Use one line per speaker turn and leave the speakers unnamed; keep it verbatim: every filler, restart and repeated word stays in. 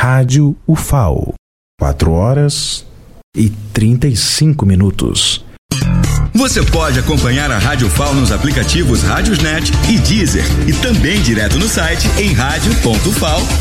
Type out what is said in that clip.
Rádio U F A O. Quatro horas e trinta e cinco minutos.
Você pode acompanhar a Rádio F A O nos aplicativos Rádiosnet e Deezer e também direto no site em rádio ponto fal